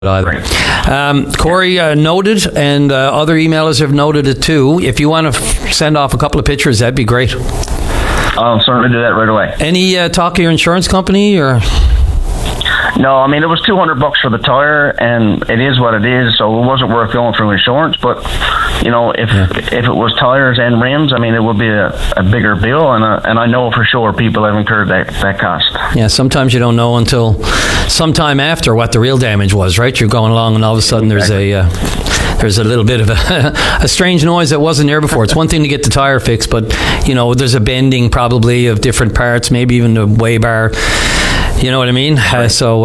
either. Corey noted, and other emailers have noted it too. If you want to send off a couple of pictures, that'd be great. I'll certainly do that right away. Any talk of your insurance company, or? No, I mean, it was $200 for the tire, and it is what it is, so it wasn't worth going through insurance. But, if it was tires and rims, I mean, it would be a bigger bill, and I know for sure people have incurred that cost. Yeah, sometimes you don't know until sometime after what the real damage was, right? You're going along, and all of a sudden there's a little bit of a strange noise that wasn't there before. It's one thing to get the tire fixed, but, there's a bending probably of different parts, maybe even the weigh bar. You know what I mean? The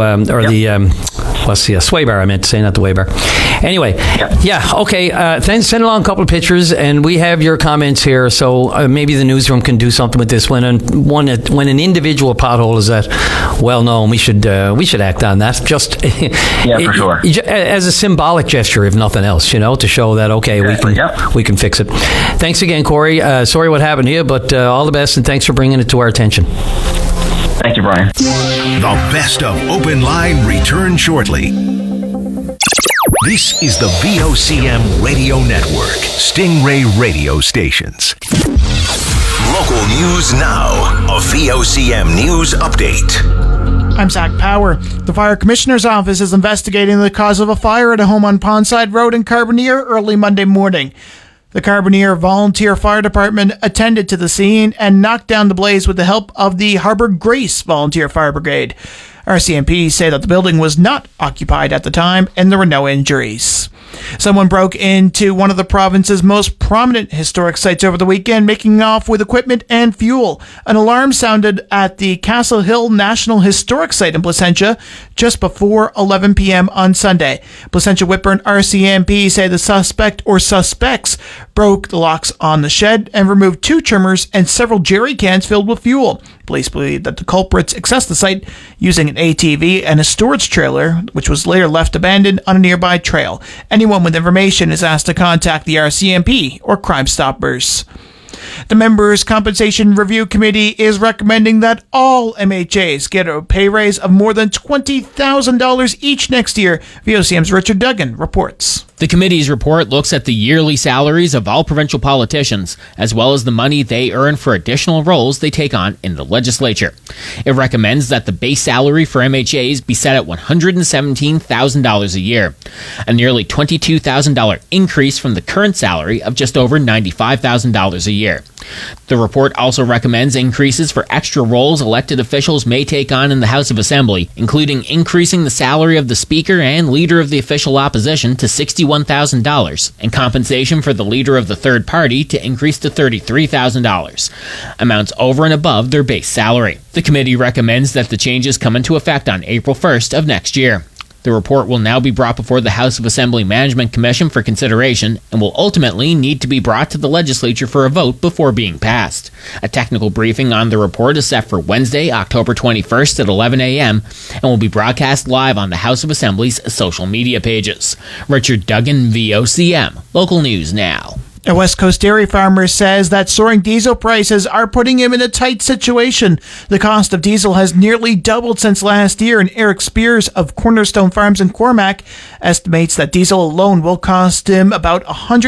sway bar, I meant to say, not the weigh bar. Anyway, okay. Thanks. Send along a couple of pictures, and we have your comments here. So maybe the newsroom can do something with this. When an individual pothole is that well known, we should act on that. Just for sure, as a symbolic gesture, if nothing else, to show that we can fix it. Thanks again, Corey. Sorry what happened to you, but all the best, and thanks for bringing it to our attention. Thank you, Brian. The best of Open Line return shortly. This is the VOCM Radio Network, Stingray Radio Stations. Local news now. A VOCM news update. I'm Zach Power. The Fire Commissioner's Office is investigating the cause of a fire at a home on Pondside Road in Carbonear early Monday morning. The Carbonear Volunteer Fire Department attended to the scene and knocked down the blaze with the help of the Harbour Grace Volunteer Fire Brigade. RCMP say that the building was not occupied at the time and there were no injuries. Someone broke into one of the province's most prominent historic sites over the weekend, making off with equipment and fuel. An alarm sounded at the Castle Hill National Historic Site in Placentia just before 11 p.m. on Sunday. Placentia Whitburn and RCMP say the suspect or suspects broke the locks on the shed and removed 2 trimmers and several jerry cans filled with fuel. Police believe that the culprits accessed the site using an ATV and a storage trailer, which was later left abandoned on a nearby trail. Anyone with information is asked to contact the RCMP or Crime Stoppers. The Members' Compensation Review Committee is recommending that all MHAs get a pay raise of more than $20,000 each next year. VOCM's Richard Duggan reports. The committee's report looks at the yearly salaries of all provincial politicians, as well as the money they earn for additional roles they take on in the legislature. It recommends that the base salary for MHAs be set at $117,000 a year, a nearly $22,000 increase from the current salary of just over $95,000 a year. The report also recommends increases for extra roles elected officials may take on in the House of Assembly, including increasing the salary of the Speaker and Leader of the Official Opposition to $61,000, and compensation for the Leader of the Third Party to increase to $33,000, amounts over and above their base salary. The committee recommends that the changes come into effect on April 1st of next year. The report will now be brought before the House of Assembly Management Commission for consideration and will ultimately need to be brought to the legislature for a vote before being passed. A technical briefing on the report is set for Wednesday, October 21st at 11 a.m. and will be broadcast live on the House of Assembly's social media pages. Richard Duggan, VOCM. Local News Now. A West Coast dairy farmer says that soaring diesel prices are putting him in a tight situation. The cost of diesel has nearly doubled since last year, and Eric Spears of Cornerstone Farms in Cormac estimates that diesel alone will cost him about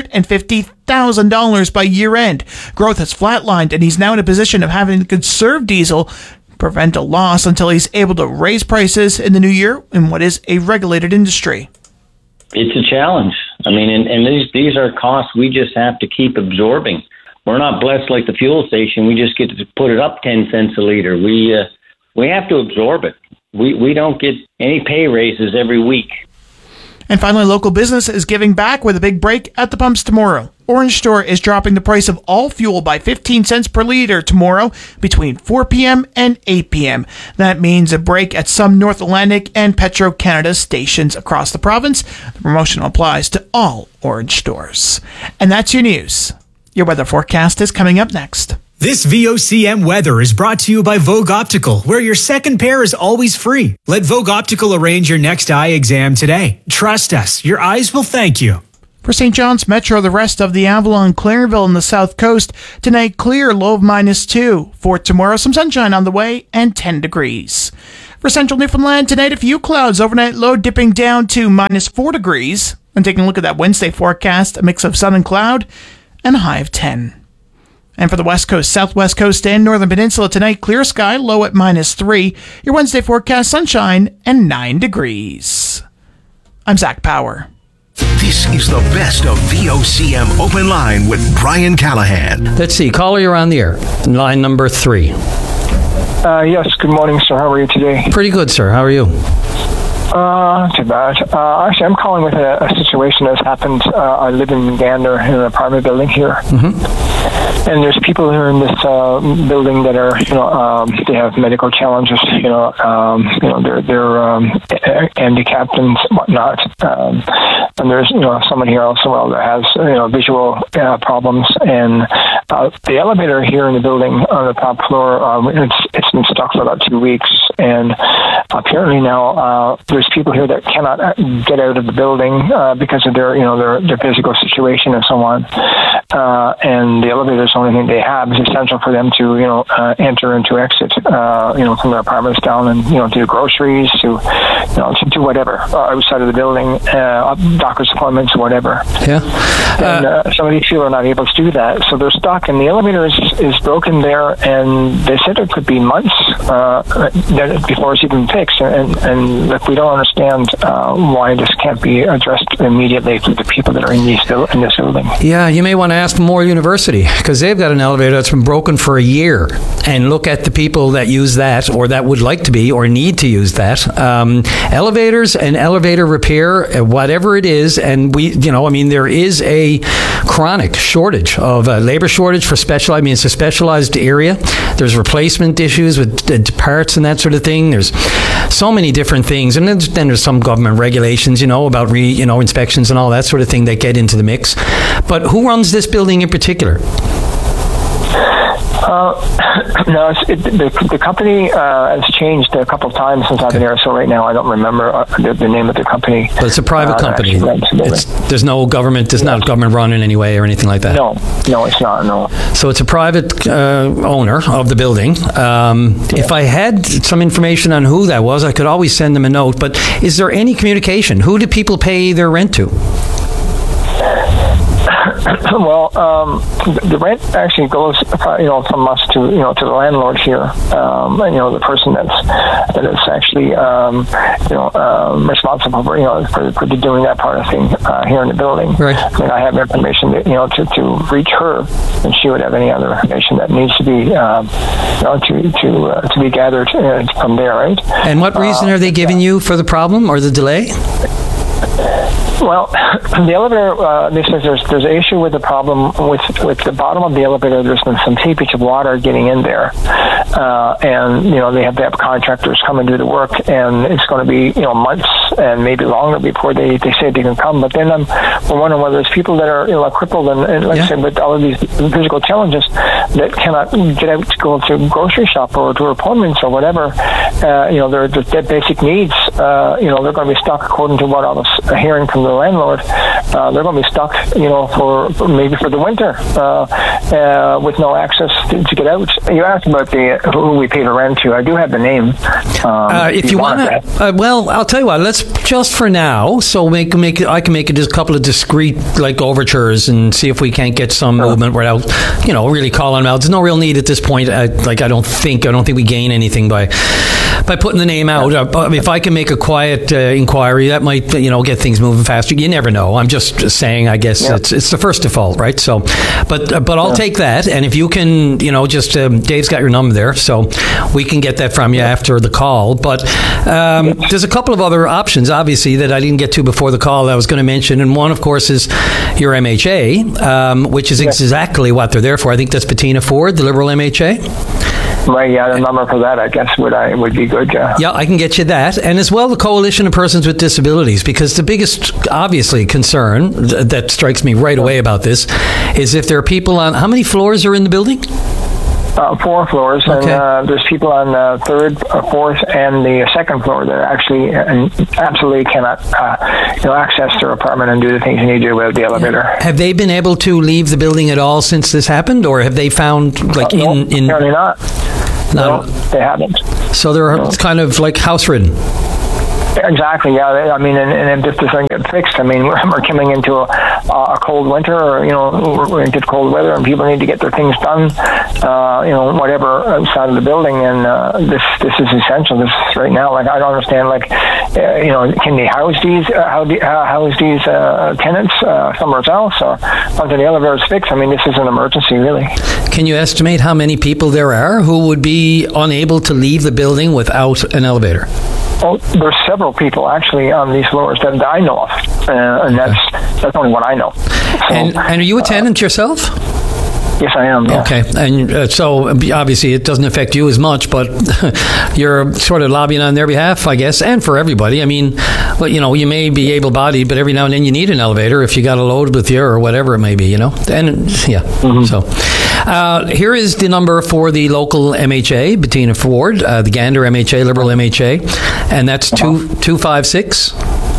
$150,000 by year end. Growth has flatlined, and he's now in a position of having to conserve diesel, prevent a loss until he's able to raise prices in the new year in what is a regulated industry. It's a challenge. I mean, and these are costs we just have to keep absorbing. We're not blessed like the fuel station. We just get to put it up 10 cents a liter. We have to absorb it. We don't get any pay raises every week. And finally, local business is giving back with a big break at the pumps tomorrow. Orange Store is dropping the price of all fuel by 15 cents per liter tomorrow between 4 p.m. and 8 p.m. That means a break at some North Atlantic and Petro-Canada stations across the province. The promotion applies to all Orange stores. And that's your news. Your weather forecast is coming up next. This VOCM weather is brought to you by Vogue Optical, where your second pair is always free. Let Vogue Optical arrange your next eye exam today. Trust us, your eyes will thank you. For St. John's Metro, the rest of the Avalon, Clarenville, and the South Coast, tonight clear, low of -2. For tomorrow, some sunshine on the way and 10 degrees. For central Newfoundland, tonight a few clouds, overnight low dipping down to -4 degrees. And taking a look at that Wednesday forecast, a mix of sun and cloud and a high of 10. And for the West Coast, Southwest Coast, and Northern Peninsula, tonight clear sky, low at -3. Your Wednesday forecast, sunshine and 9 degrees. I'm Zach Power. This is the best of VOCM Open Line with Brian Callahan. Let's see. Caller, you're on the air. Line number 3. Yes, good morning, sir. How are you today? Pretty good, sir. How are you? Not too bad. Actually, I'm calling with a situation that's happened. I live in Gander in an apartment building here. Mm-hmm. And there's people here in this building that are, they have medical challenges. They're handicapped and whatnot. And there's, someone here also that has, visual problems. And the elevator here in the building on the top floor, it's been stuck for about 2 weeks. And apparently now there's people here that cannot get out of the building because of their physical situation and so on. And the elevator is the only thing they have. It's essential for them to, enter and to exit, from their apartments down and, to do groceries, to do whatever outside of the building, doctor's appointments, whatever. Yeah. And some of these people are not able to do that. So they're stuck, and the elevator is broken there, and they said it could be months before it's even fixed. And if we don't understand why this can't be addressed immediately for the people that are in this building. Yeah, you may want to ask Moore University, because they've got an elevator that's been broken for a year, and look at the people that use that, or that would like to be, or need to use that. Elevators and elevator repair, whatever it is, and there is a chronic shortage of labor shortage for it's a specialized area. There's replacement issues with parts and that sort of thing. There's so many different things, and then there's some government regulations, about inspections and all that sort of thing that get into the mix. But who runs this building in particular? No, the company has changed a couple of times since I've been here. So right now I don't remember the name of the company. But it's a private company. There's no government. It's not government run in any way or anything like that. No, it's not. No. So it's a private owner of the building. If I had some information on who that was, I could always send them a note. But is there any communication? Who do people pay their rent to? Well, the rent actually goes, from us to the landlord here. The person that is actually, responsible for doing that part of thing here in the building. Right. I mean, I have information that, to reach her, and she would have any other information that needs to be, to be gathered from there, right? And what reason are they giving you for the problem or the delay? Well, the elevator, they says there's an issue with the problem with the bottom of the elevator. There's been some seepage of water getting in there. And, they have to have contractors come and do the work, and it's going to be, months and maybe longer before they say they can come. But then we're wondering whether there's people that are, crippled and like I said, with all of these physical challenges that cannot get out to go to a grocery shop or to appointments or whatever. Their basic needs, they're going to be stuck according to what I was hearing from the landlord. They're going to be stuck, for the winter with no access to get out. You asked about who we pay the rent to. I do have the name. If you want to, well, I'll tell you what. Let's just for now. So I can make just a couple of discreet overtures and see if we can't get some movement without really calling them out. There's no real need at this point. I don't think we gain anything by putting the name out. If I can make a quiet inquiry, that might get things moving faster. You never know. I'm just saying. I guess it's the first default, right? So, but I'll take that. And if you can, Dave's got your number there, so we can get that from you after the call. But there's a couple of other options, obviously, that I didn't get to before the call that I was going to mention. And one, of course, is your MHA, which is exactly what they're there for. I think that's Bettina Ford, the Liberal MHA. Right, the number for that, I guess, would be good, yeah. I can get you that. And as well, the Coalition of Persons with Disabilities, because the biggest, obviously, concern that strikes me right away about this is if there are people on... How many floors are in the building? 4 floors, Okay. and there's people on the 3rd, 4th, and the 2nd floor that actually absolutely cannot, access their apartment and do the things you need to do with the elevator. Have they been able to leave the building at all since this happened, or have they found No, apparently not. No, they haven't. So they're kind of like house ridden. Exactly, yeah. I mean, and if this doesn't get fixed, I mean, we're coming into a cold winter, or, we're into cold weather, and people need to get their things done, whatever side of the building, and this is essential. This is right now. Like, I don't understand, can they house these tenants somewhere else, or until the elevator is fixed? I mean, this is an emergency, really. Can you estimate how many people there are who would be unable to leave the building without an elevator? Oh, there's several people actually on these floors that I know of, and that's only what I know. So, and are you a tenant yourself? Yes, I am. Yeah. Okay, and so obviously it doesn't affect you as much, but you're sort of lobbying on their behalf, I guess, and for everybody. I mean, you may be able-bodied, but every now and then you need an elevator if you got a load with you or whatever it may be, And yeah, So here is the number for the local MHA, Bettina Ford, the Gander MHA, Liberal MHA, and that's 256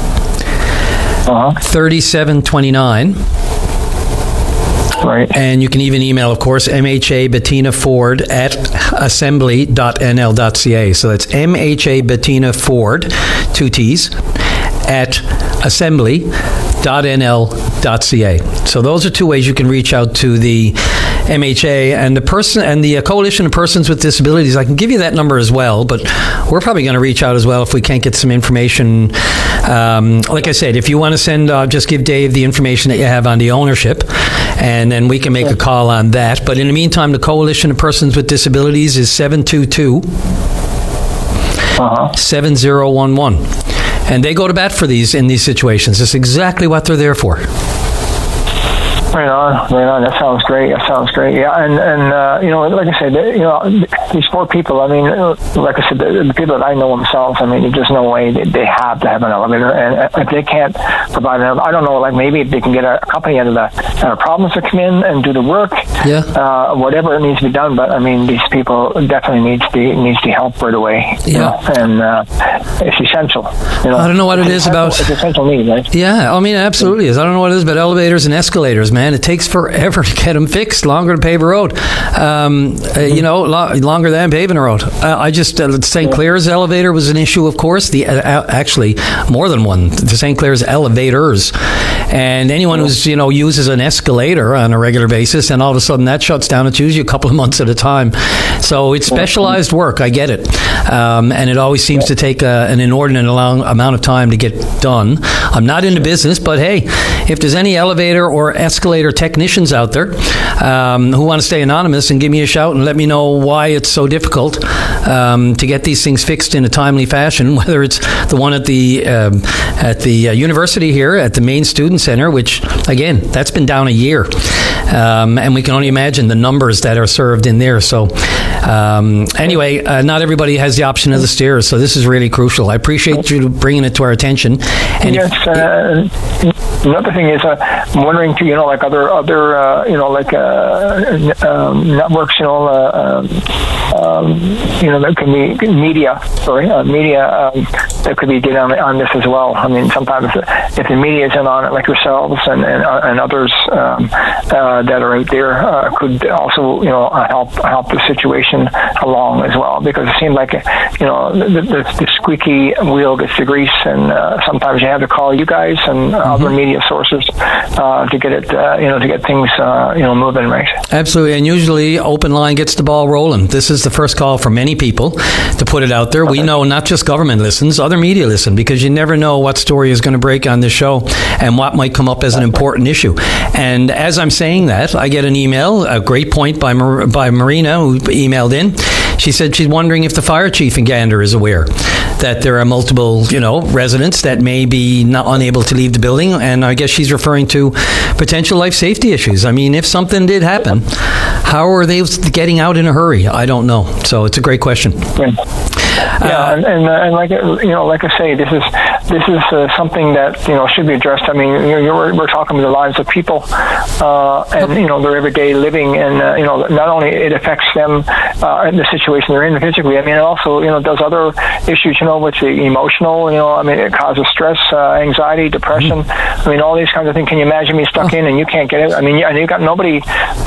3729. Right. And you can even email, of course, MHA Bettina Ford at assembly.nl.ca. So that's MHA Bettina Ford, 2 T's, at assembly.nl.ca. So those are 2 ways you can reach out to the MHA and the person and the Coalition of Persons with Disabilities. I can give you that number as well, but we're probably going to reach out as well if we can't get some information. Like I said, if you want to send, just give Dave the information that you have on the ownership, and then we can make a call on that. But in the meantime, the Coalition of Persons with Disabilities is 722-7011. And they go to bat for in these situations. That's exactly what they're there for. Right on. That sounds great. Yeah, and like I said, these 4 people. I mean, like I said, the people that I know themselves. I mean, there's just no way they have to have an elevator, and if they can't provide an, I don't know, like maybe if they can get a company out of the problems to come in and do the work. Yeah. Whatever needs to be done, but I mean, these people definitely needs the help right away. Yeah. And it's essential. I don't know what it is about. It's essential need, right? Yeah, I mean, it absolutely is. I don't know what it is about elevators and escalators, man. It takes forever to get them fixed, longer to pave a road, longer than paving a road. St. Clair's elevator was an issue, of course. Actually, more than one. The St. Clair's elevators. And anyone who's, uses an escalator on a regular basis, and all of a sudden that shuts down, it's usually a couple of months at a time. So it's specialized work, I get it. And it always seems to take an inordinate amount of time to get done. I'm not into business, but hey, if there's any elevator or escalator technicians out there who want to stay anonymous, and give me a shout and let me know why it's so difficult to get these things fixed in a timely fashion, whether it's the one at the university here at the main student center, which again, that's been down a year, and we can only imagine the numbers that are served in there. So anyway, not everybody has the option of the stairs, so this is really crucial. I appreciate you bringing it to our attention. And yes, another thing is, I'm wondering too, like other networks, that can be media. That could be did on this as well. I mean, sometimes if the media isn't on it, like yourselves and others that are out there, could also help the situation along as well, because it seems like the squeaky wheel gets the grease, and sometimes you have to call you guys and other media sources to get it to get things moving, right? Absolutely, and usually Open Line gets the ball rolling. This is the first call for many people to put it out there. Okay. We know not just government listens, other media listen, because you never know what story is going to break on this show and what might come up as an important issue. And as I'm saying that, I get an email, a great point by Marina, who emailed in. She said she's wondering if the fire chief in Gander is aware that there are multiple, residents that may be unable to leave the building, and I guess she's referring to potential life safety issues. I mean, if something did happen, how are they getting out in a hurry? I don't know. So it's a great question. Yeah. Yeah, and like like I say, this is something that should be addressed. I mean, we're talking about the lives of people, and their everyday living, and not only it affects them in the situation they're in physically. I mean, it also does other issues. With the emotional. I mean, it causes stress, anxiety, depression. I mean, all these kinds of things. Can you imagine me stuck in and you can't get out? I mean, and you've got nobody,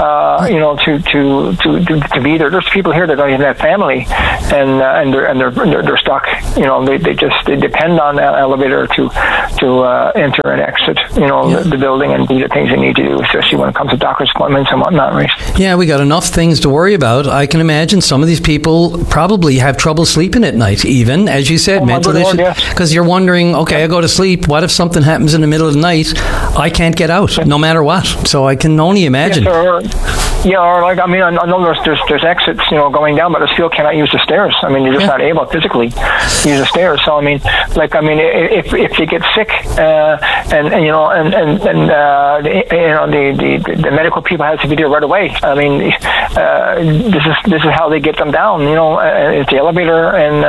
to be there. There's people here that don't even have family, and they're stuck. They depend on that elevator to enter and exit. The building and do the things they need to do, especially when it comes to doctor's appointments and whatnot. Right? Yeah, we got enough things to worry about. I can imagine some of these people probably have trouble sleeping at night, even as you said, mental issues. Because you're wondering, okay, I go to sleep. What if something happens in the middle of the night? I can't get out, no matter what. So I can only imagine. Or like I know there's exits, going down, but I still cannot use the stairs. I mean, you're just not able to physically use the stairs. So if you get sick, the medical people have to be there right away. I mean, this is how they get them down. It's the elevator, and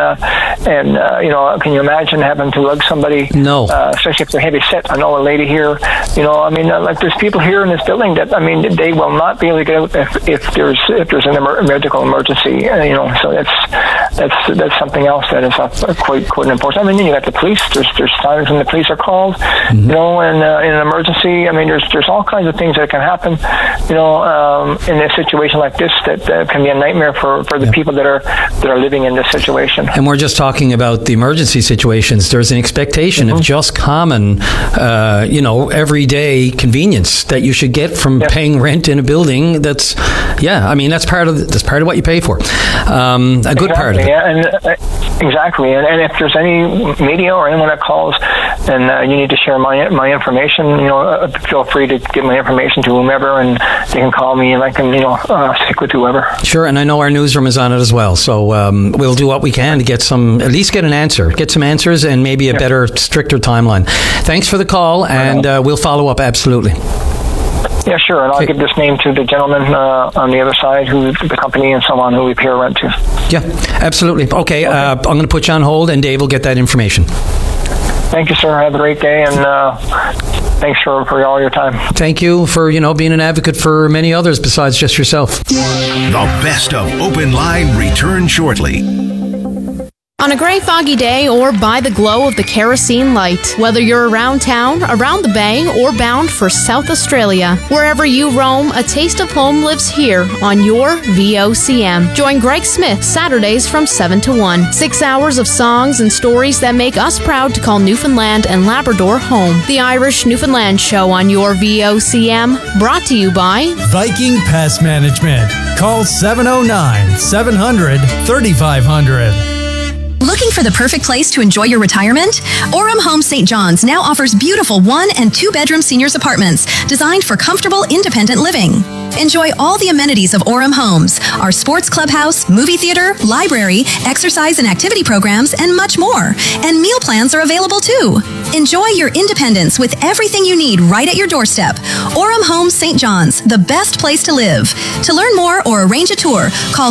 can you imagine having to lug somebody? No. Especially if they're heavy set. I know a lady here. There's people here in this building that they will not be able to get out if there's a medical emergency. So that's something else that is quite important. I mean, you got the police. There's times when the police are called. In an emergency. I mean, there's all kinds of things that can happen. In a situation like this that can be a nightmare for the people that are living in this situation. And we're just talking about the emergency situations. There's an expectation of just common, everyday convenience that you should get from paying rent in a building. That's part of what you pay for. A good part of it. Yeah, and exactly. And if there's any media or anyone that calls, and you need to share my information, feel free to give my information to whomever, and they can call me, and I can stick with whoever. Sure, and I know our newsroom is on it as well, so we'll do what we can to get some answers, and maybe a better, stricter timeline. Thanks for the call, and we'll follow up absolutely. Yeah, sure, and I'll give this name to the gentleman on the other side, who the company and so on, who we pay rent to. Yeah, absolutely. Okay. I'm going to put you on hold, and Dave will get that information. Thank you, sir. Have a great day, and thanks for all your time. Thank you for being an advocate for many others besides just yourself. The best of Open Line returns shortly. On a gray, foggy day, or by the glow of the kerosene light, whether you're around town, around the bay, or bound for South Australia, wherever you roam, a taste of home lives here on your VOCM. Join Greg Smith Saturdays from 7 to 1. 6 hours of songs and stories that make us proud to call Newfoundland and Labrador home. The Irish Newfoundland Show on your VOCM, brought to you by Viking Pest Management. Call 709-700-3500. Looking for the perfect place to enjoy your retirement? Orem Homes St. John's now offers beautiful 1- and 2-bedroom seniors apartments designed for comfortable, independent living. Enjoy all the amenities of Orem Homes, our sports clubhouse, movie theater, library, exercise and activity programs, and much more. And meal plans are available too. Enjoy your independence with everything you need right at your doorstep. Orem Homes St. John's, the best place to live. To learn more or arrange a tour, call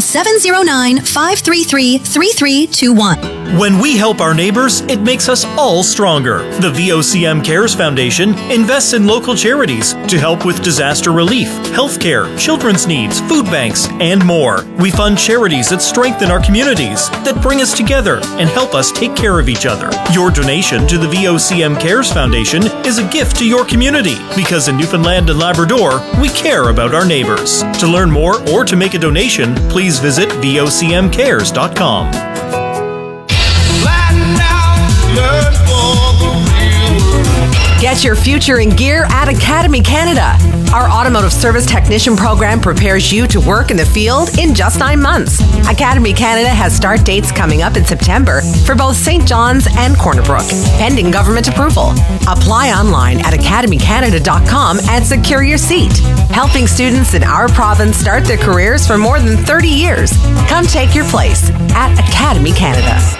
709-533-3321. When we help our neighbors, it makes us all stronger. The VOCM Cares Foundation invests in local charities to help with disaster relief, healthcare, children's needs, food banks, and more. We fund charities that strengthen our communities, that bring us together and help us take care of each other. Your donation to the VOCM Cares Foundation is a gift to your community, because in Newfoundland and Labrador, we care about our neighbors. To learn more or to make a donation, please visit vocmcares.com. Get your future in gear at Academy Canada. Our automotive service technician program prepares you to work in the field in just 9 months. Academy Canada has start dates coming up in September for both St. John's and Corner Brook, pending government approval. Apply online at academycanada.com and secure your seat. Helping students in our province start their careers for more than 30 years. Come take your place at Academy Canada.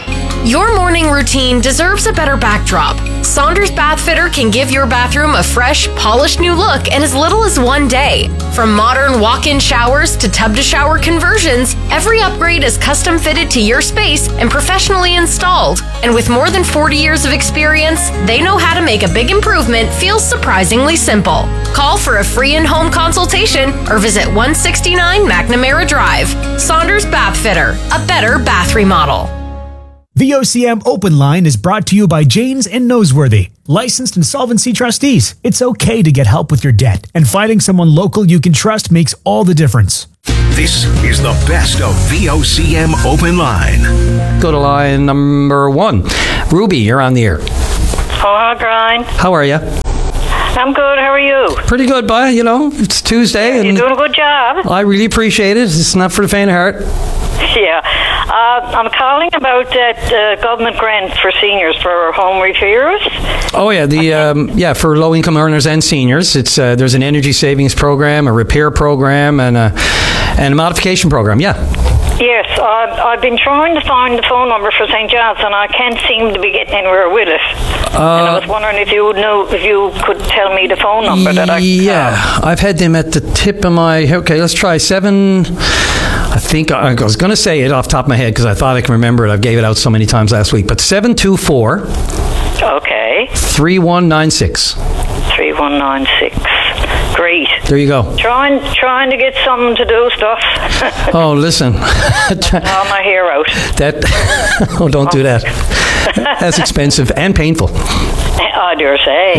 Your morning routine deserves a better backdrop. Saunders Bath Fitter can give your bathroom a fresh, polished new look in as little as one day. From modern walk-in showers to tub-to-shower conversions, every upgrade is custom fitted to your space and professionally installed. And with more than 40 years of experience, they know how to make a big improvement feel surprisingly simple. Call for a free in-home consultation or visit 169 McNamara Drive. Saunders Bath Fitter, a better bath remodel. VOCM Open Line is brought to you by Janes and Noseworthy, licensed insolvency trustees. It's okay to get help with your debt, and finding someone local you can trust makes all the difference. This is the best of VOCM Open Line. Go to line number 1. Ruby, you're on the air. Oh, hi, Brian. How are you? I'm good. How are you? Pretty good, bye. You know, it's Tuesday. And you're doing a good job. I really appreciate it. It's not for the faint of heart. Yeah. I'm calling about that government grant for seniors for home repairs. Oh, yeah. For low-income earners and seniors. It's there's an energy savings program, a repair program, and a modification program. Yeah. Yes, I've been trying to find the phone number for St. John's, and I can't seem to be getting anywhere with it. And I was wondering if you could tell me the phone number that I can call. I've had them at the tip of my... Okay, let's try 7... I think I was going to say it off the top of my head because I thought I can remember it. I gave it out so many times last week. But 724... Okay. 3196. 3196. Great. There you go. Trying to get someone to do stuff. Oh, listen. Oh, my hair out. Don't do that. That's expensive and painful. I dare say.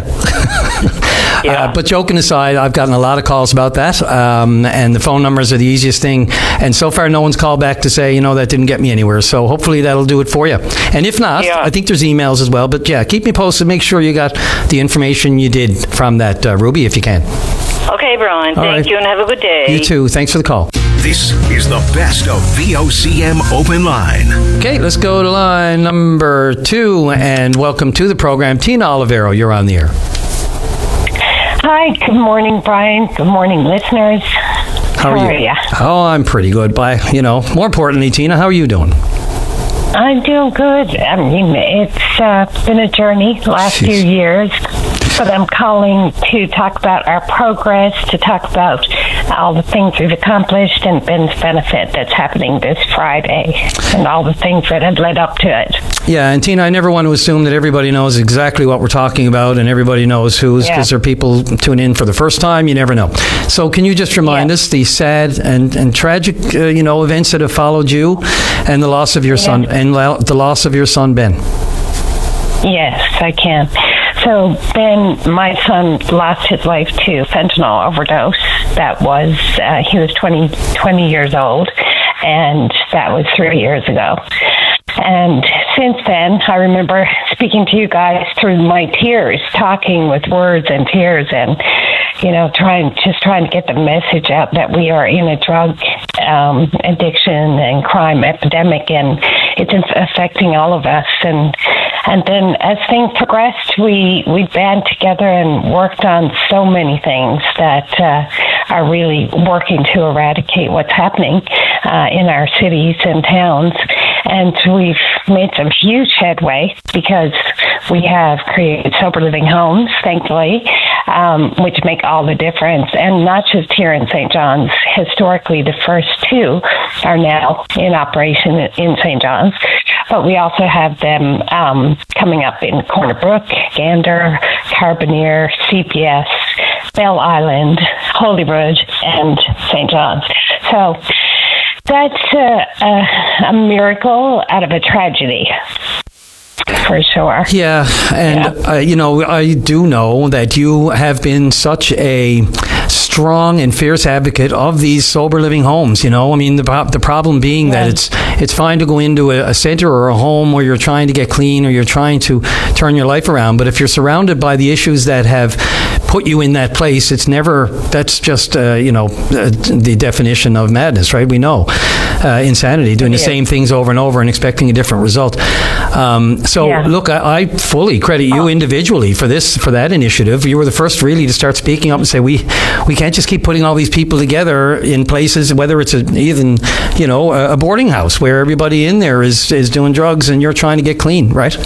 Yeah. But joking aside, I've gotten a lot of calls about that, and the phone numbers are the easiest thing. And so far, no one's called back to say, that didn't get me anywhere. So hopefully that'll do it for you. And if not, I think there's emails as well. But yeah, keep me posted. Make sure you got the information you did from that, Ruby, if you can. Okay, Brian. Thank you, and have a good day. You too. Thanks for the call. This is the best of VOCM Open Line. Okay, let's go to line number 2, and welcome to the program. Tina Olivero, you're on the air. Hi, good morning, Brian. Good morning, listeners. How are you? Oh, I'm pretty good. More importantly, Tina, how are you doing? I'm doing good. I mean, it's been a journey the last few years, but I'm calling to talk about our progress, to talk about all the things we've accomplished and Ben's benefit that's happening this Friday and all the things that had led up to it. Yeah, and Tina, I never want to assume that everybody knows exactly what we're talking about and everybody knows who's, because there are people tune in for the first time. You never know. So can you just remind us the sad and tragic, events that have followed you and the loss of your son and the loss of your son, Ben? Yes, I can. So Ben, my son, lost his life to fentanyl overdose. That was, he was 20 years old, and that was 3 years ago. And since then, I remember speaking to you guys through my tears, talking with words and tears, and trying to get the message out that we are in a drug addiction and crime epidemic, and it's affecting all of us. And then as things progressed, we band together and worked on so many things that are really working to eradicate what's happening in our cities and towns. And we've made some huge headway because we have created sober living homes, thankfully, which make all the difference. And not just here in St. John's. Historically, the first 2 are now in operation in St. John's. But we also have them coming up in Corner Brook, Gander, Carbonear, CPS, Bell Island, Holyrood, and St. John's. So that's a miracle out of a tragedy. For sure. Yeah, and I do know that you have been such a strong and fierce advocate of these sober living homes. The problem being that it's fine to go into a center or a home where you're trying to get clean or you're trying to turn your life around, but if you're surrounded by the issues that have put you in that place. It's never. That's just the definition of madness, right? We know insanity, doing the same things over and over and expecting a different result. Look, I fully credit you individually for that initiative. You were the first really to start speaking up and say we can't just keep putting all these people together in places, whether it's even a boarding house where everybody in there is doing drugs and you're trying to get clean, right?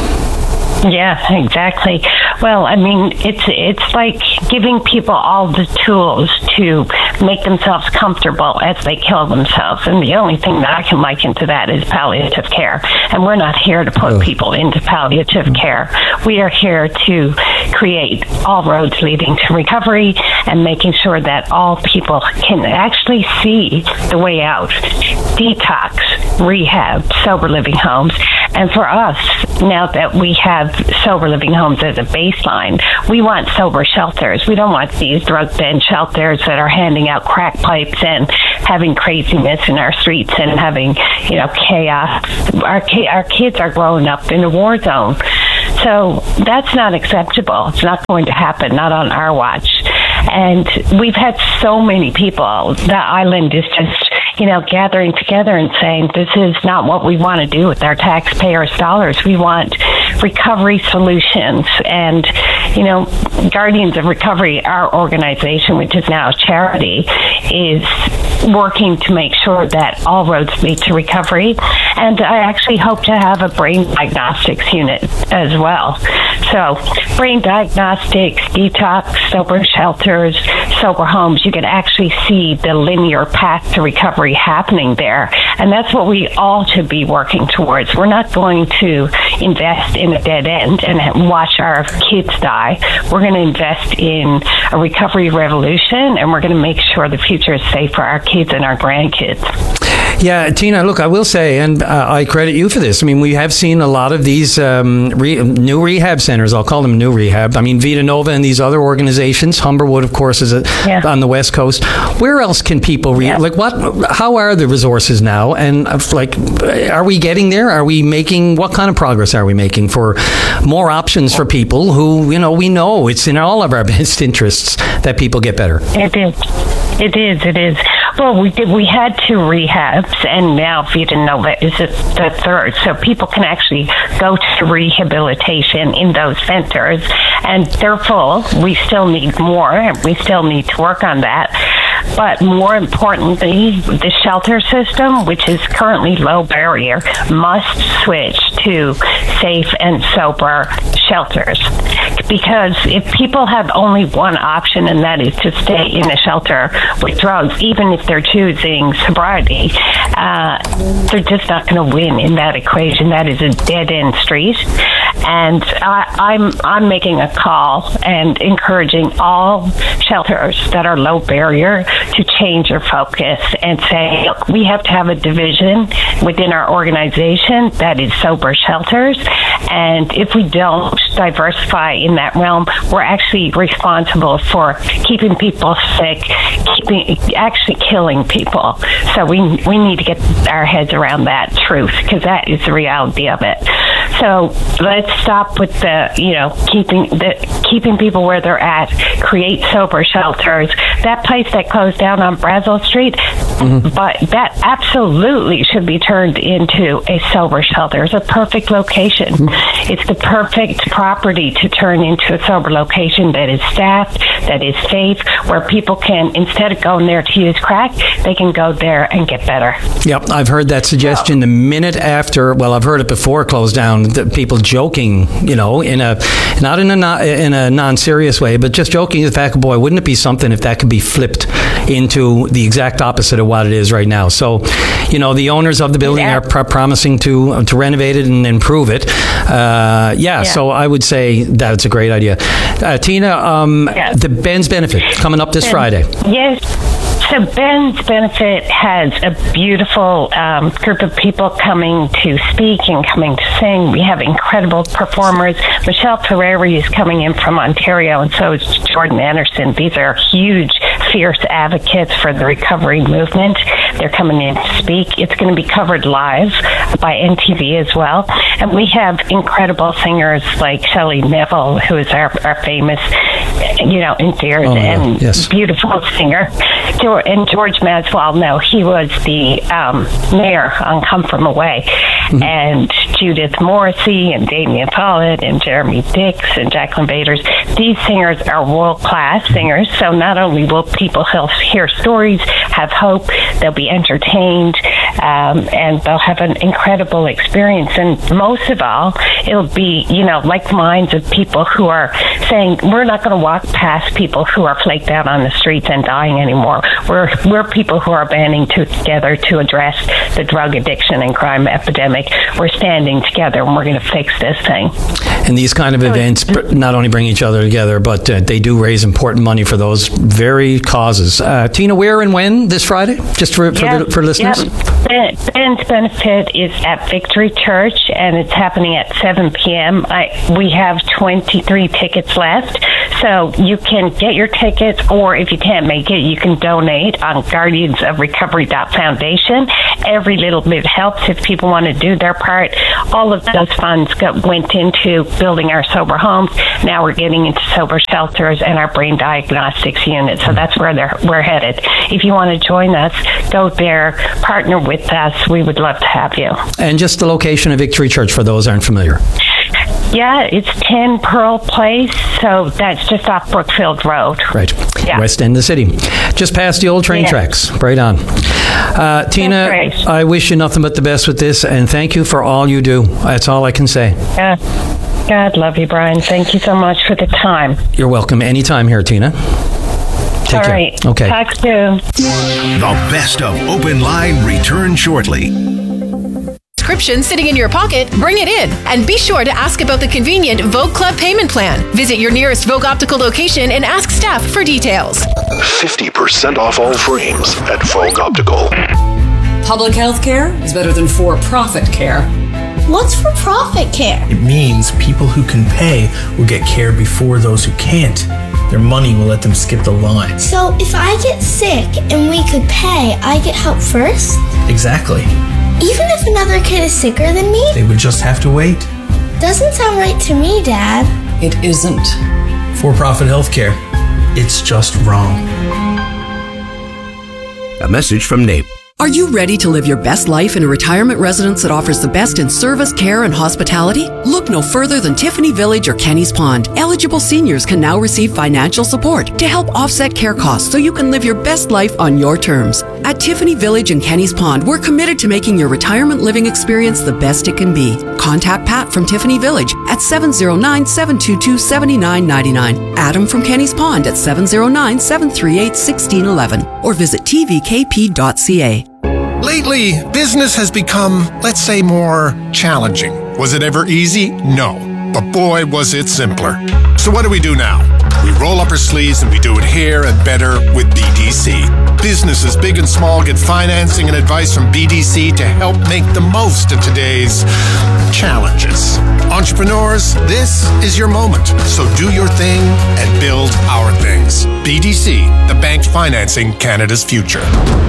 Yeah, exactly. Well, I mean, it's like giving people all the tools to make themselves comfortable as they kill themselves. And the only thing that I can liken to that is palliative care. And we're not here to put people into palliative care. We are here to create all roads leading to recovery and making sure that all people can actually see the way out. Detox, rehab, sober living homes. And for us, now that we have sober living homes as a baseline, we want sober shelters. We don't want these drug den shelters that are handing out crack pipes and having craziness in our streets and having, chaos. Our kids are growing up in a war zone. So that's not acceptable. It's not going to happen, not on our watch. And we've had so many people. The island is just, gathering together and saying, this is not what we want to do with our taxpayers' dollars. We want recovery solutions. And, Guardians of Recovery, our organization, which is now a charity, is working to make sure that all roads lead to recovery. And I actually hope to have a brain diagnostics unit as well. So brain diagnostics, detox, sober shelters, sober homes, you can actually see the linear path to recovery happening there. And that's what we all should be working towards. We're not going to invest in a dead end and watch our kids die. We're going to invest in a recovery revolution, and we're going to make sure the future is safe for our kids and our grandkids. Yeah, Tina, look, I will say, and I credit you for this. I mean, we have seen a lot of these new rehab centers. I'll call them new rehab. I mean, Vita Nova and these other organizations. Humberwood, of course, is on the West Coast. Where else can people how are the resources now? And are we getting there? Are we making, what kind of progress are we making for more options for people who, we know it's in all of our best interests that people get better? It is. Well, we had 2 rehabs, and now Vita Nova is the third. So people can actually go to rehabilitation in those centers, and they're full. We still need more, and we still need to work on that. But more importantly, the shelter system, which is currently low barrier, must switch to safe and sober shelters. Because if people have only one option, and that is to stay in a shelter with drugs, even if they're choosing sobriety, they're just not going to win in that equation. That is a dead-end street. And I'm making a call and encouraging all shelters that are low barrier to change their focus and say, look, we have to have a division within our organization that is sober shelters. And if we don't diversify in that realm, we're actually responsible for keeping people sick, actually killing people. So we need to get our heads around that truth, because that is the reality of it. So let's stop with keeping people where they're at. Create sober shelters. That place that closed down on Brazil Street, but that absolutely should be turned into a sober shelter. It's a perfect location. It's the perfect property to turn into a sober location that is staffed, that is safe, where people can, instead of going there to use crack, they can go there and get better. Yep, I've heard that suggestion the minute after. Well, I've heard it before it closed down. The people joking, not in a non-serious way, but just joking the fact, boy, wouldn't it be something if that could be flipped into the exact opposite of what it is right now. So, the owners of the building are promising to renovate it and improve it. So I would say that's a great idea. Tina, the Ben's Benefit coming up this Friday. Yes. So Ben's Benefit has a beautiful group of people coming to speak and coming to sing. We have incredible performers. Michelle Ferreri is coming in from Ontario, and so is Jordan Anderson. These are huge fierce advocates for the recovery movement. They're coming in to speak. It's going to be covered live by NTV as well. And we have incredible singers like Shelley Neville, who is our famous, endeared and beautiful singer. And George Maswell, he was the mayor on Come From Away. Mm-hmm. And Judith Morrissey and Damien Follett and Jeremy Dix and Jacqueline Baders. These singers are world-class singers, so not only will people hear stories, have hope, they'll be entertained, and they'll have an incredible experience. And most of all, it'll be, like minds of people who are saying, we're not going to walk past people who are flaked out on the streets and dying anymore. We're people who are banding together to address the drug addiction and crime epidemic. We're standing together, and we're going to fix this thing. And these kind of events not only bring each other together, but they do raise important money for those very causes. Tina, where and when this Friday? Just for listeners? Ben's Benefit is at Victory Church, and it's happening at 7 p.m. We have 23 tickets left, so you can get your tickets, or if you can't make it, you can donate on guardiansofrecovery.foundation. Every little bit helps if people want to do their part. All of those funds went into building our sober homes. Now we're getting into sober shelters and our brain diagnostics unit. So that's where we're headed. If you want to join us, go there, partner with us. We would love to have you. And just the location of Victory Church for those who aren't familiar. Yeah, it's 10 Pearl Place, so that's just off Brookfield Road. Right. Yeah. West end of the city. Just past the old train tracks. Right on. Tina, I wish you nothing but the best with this, and thank you for all you do. That's all I can say. God love you, Brian. Thank you so much for the time. You're welcome. Anytime here, Tina. Take care. Right. Okay. Talk soon. The best of Open Line returns shortly. Subscription sitting in your pocket, bring it in. And be sure to ask about the convenient Vogue Club payment plan. Visit your nearest Vogue Optical location and ask staff for details. 50% off all frames at Vogue Optical. Public health care is better than for-profit care. What's for-profit care? It means people who can pay will get care before those who can't. Their money will let them skip the line. So if I get sick and we could pay, I get help first? Exactly. Even if another kid is sicker than me? They would just have to wait. Doesn't sound right to me, Dad. It isn't. For-profit healthcare. It's just wrong. A message from NAPE. Are you ready to live your best life in a retirement residence that offers the best in service, care, and hospitality? Look no further than Tiffany Village or Kenny's Pond. Eligible seniors can now receive financial support to help offset care costs so you can live your best life on your terms. At Tiffany Village and Kenny's Pond, we're committed to making your retirement living experience the best it can be. Contact Pat from Tiffany Village at 709-722-7999. Adam from Kenny's Pond at 709-738-1611 or visit tvkp.ca. Lately, business has become, let's say, more challenging. Was it ever easy? No. But boy, was it simpler. So what do we do now? We roll up our sleeves and we do it here and better with BDC. Businesses big and small get financing and advice from BDC to help make the most of today's challenges. Entrepreneurs, this is your moment. So do your thing and build our things. BDC, the bank financing Canada's future.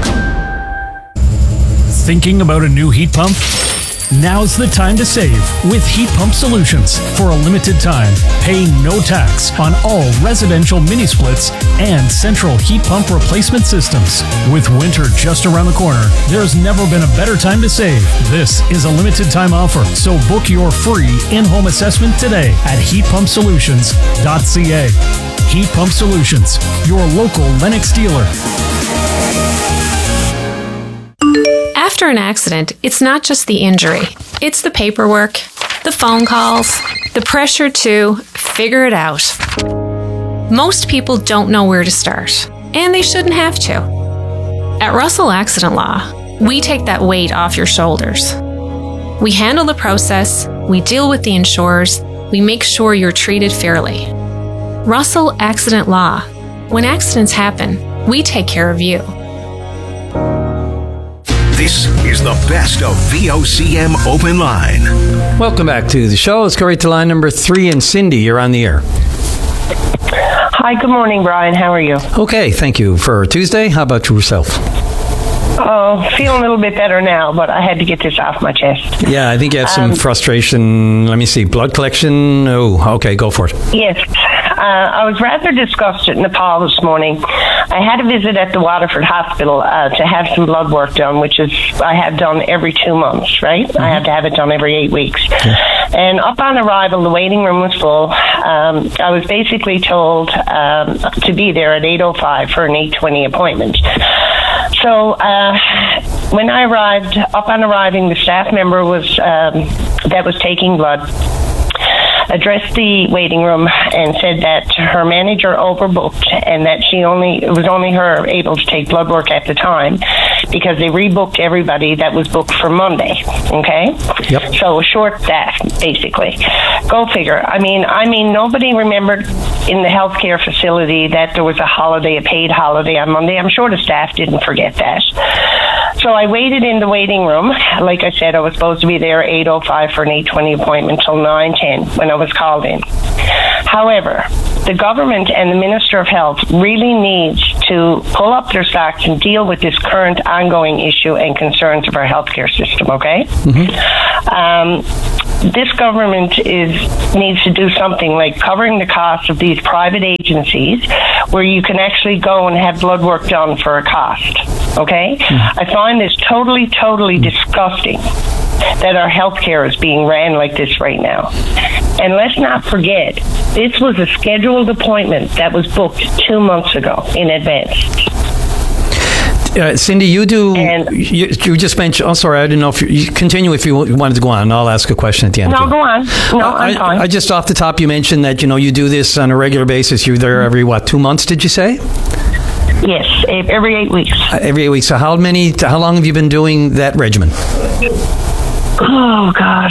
Thinking about a new heat pump? Now's the time to save with Heat Pump Solutions. For a limited time, pay no tax on all residential mini splits and central heat pump replacement systems. With winter just around the corner, there's never been a better time to save. This is a limited time offer, so book your free in-home assessment today at heatpumpsolutions.ca. Heat Pump Solutions, your local Lennox dealer. After an accident, it's not just the injury. It's the paperwork, the phone calls, the pressure to figure it out. Most people don't know where to start, and they shouldn't have to. At Russell Accident Law, we take that weight off your shoulders. We handle the process, we deal with the insurers, we make sure you're treated fairly. Russell Accident Law. When accidents happen, we take care of you. This is the best of VOCM Open Line. Welcome back to the show. Let's go right to line number 3. And Cindy, you're on the air. Hi, good morning, Brian. How are you? Okay, thank you. For Tuesday, how about yourself? Oh, feeling a little bit better now, but I had to get this off my chest. Yeah, I think you have some frustration. Let me see. Blood collection? Oh, okay, go for it. Yes. I was rather disgusted in Nepal this morning. I had a visit at the Waterford Hospital to have some blood work done, which is I have done every 2 months, right? I have to have it done every 8 weeks. And up on arrival, the waiting room was full. I was basically told to be there at 8:05 for an 8:20 appointment. So when I arrived, upon arriving, the staff member was that was taking blood addressed the waiting room and said that her manager overbooked and that it was only her able to take blood work at the time because they rebooked everybody that was booked for Monday. Okay? Yep. So short staff, basically. Go figure. I mean, nobody remembered in the healthcare facility that there was a paid holiday on Monday. I'm sure the staff didn't forget that. So I waited in the waiting room. Like I said, I was supposed to be there 8:05 for an 8:20 appointment till 9:10 when I was called in. However, the government and the Minister of Health really needs to pull up their socks and deal with this current ongoing issue and concerns of our healthcare system, okay? This government needs to do something like covering the cost of these private agencies where you can actually go and have blood work done for a cost, okay? I find this totally, totally disgusting that our healthcare is being ran like this right now. And let's not forget, this was a scheduled appointment that was booked 2 months ago in advance. Cindy, you just mentioned, sorry, I didn't know if you continue if you wanted to go on, and I'll ask a question at the end. No, go on. No, I'm fine. I just off the top, you mentioned that, you do this on a regular basis. You're there every, 2 months, did you say? Yes, every 8 weeks. Every 8 weeks. So how long have you been doing that regimen? Oh, God.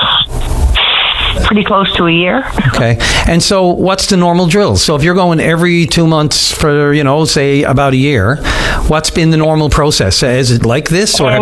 Pretty close to a year. Okay. And so what's the normal drill? So if you're going every 2 months for, say about a year, what's been the normal process? Is it like this? Or and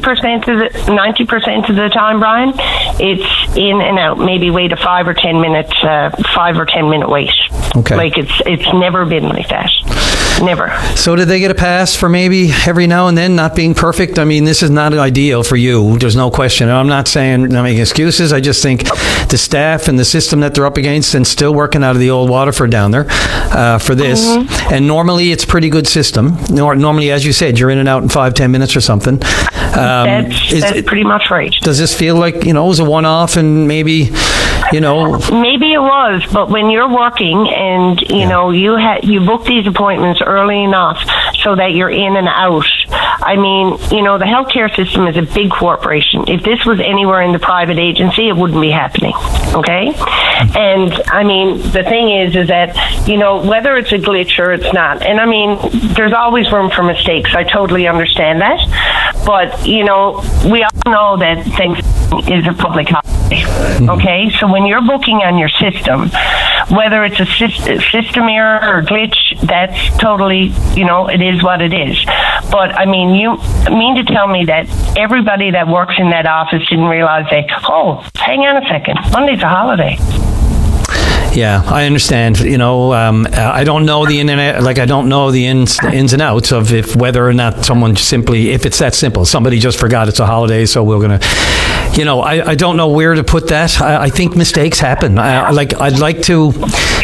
90% of the time, Brian, it's in and out. Maybe wait a 5 or 10 minute wait. Okay. Like it's never been like that. Never. So did they get a pass for maybe every now and then not being perfect? I mean, this is not ideal for you. There's no question. I'm not saying I'm making excuses. I just think the staff and the system that they're up against and still working out of the old Waterford down there for this. And normally it's a pretty good system. Normally, as you said, you're in and out in 5-10 minutes or something. That's pretty much right. Does this feel like, it was a one-off and maybe, Maybe it was, but when you're working and, you book these appointments early enough so that you're in and out. I mean, the healthcare system is a big corporation. If this was anywhere in the private agency, it wouldn't be happening. Okay? And I mean, the thing is that, whether it's a glitch or it's not, and I mean, there's always room for mistakes. I totally understand that. But, we all know that Thanksgiving is a public holiday. Okay? So when you're booking on your system, whether it's a system error or glitch, that's totally, it is what it is. But, I mean, you mean to tell me that everybody that works in that office didn't realize hang on a second, Monday's a holiday. Yeah, I understand. I don't know the internet, I don't know the ins and outs of whether or not someone if it's that simple. Somebody just forgot it's a holiday, so we're going to, I don't know where to put that. I think mistakes happen. I'd like to,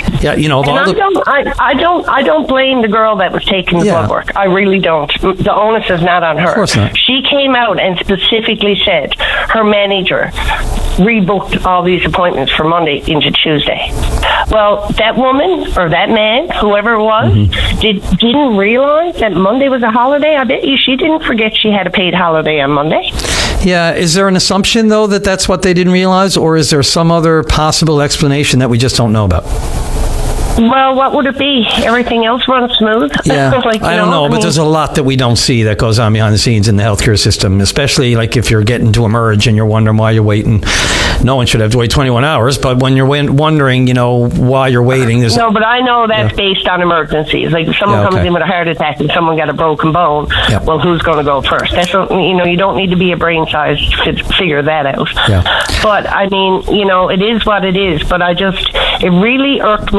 I don't blame the girl that was taking the blood work. I really don't. The onus is not on her. Of course not. She came out and specifically said her manager rebooked all these appointments for Monday into Tuesday. Well, that woman or that man, whoever it was, didn't realize that Monday was a holiday. I bet you she didn't forget she had a paid holiday on Monday. Yeah, is there an assumption, though, that that's what they didn't realize, or is there some other possible explanation that we just don't know about? Well, what would it be? Everything else runs smooth? Yeah, I don't know, but there's a lot that we don't see that goes on behind the scenes in the healthcare system, especially if you're getting to emerge and you're wondering why you're waiting. No one should have to wait 21 hours, but when you're wondering, why you're waiting. No, but I know that's based on emergencies. Like if someone comes in with a heart attack and someone got a broken bone, well, who's going to go first? That's you don't need to be a brain size to figure that out. Yeah. But, I mean, it is what it is, but it really irked me this morning